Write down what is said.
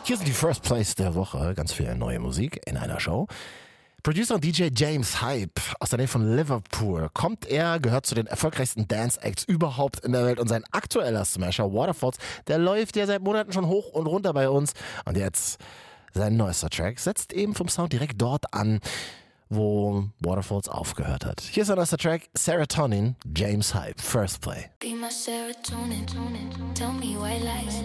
Hier sind die First Plays der Woche. Ganz viel neue Musik in einer Show. Producer und DJ James Hype aus der Nähe von Liverpool. Gehört zu den erfolgreichsten Dance-Acts überhaupt in der Welt. Und sein aktueller Smasher Waterfalls, der läuft ja seit Monaten schon hoch und runter bei uns. Und jetzt sein neuester Track setzt eben vom Sound direkt dort an, wo Waterfalls aufgehört hat. Hier ist sein neuester Track, Serotonin, James Hype, First Play. Be my serotonin, tell me white lies.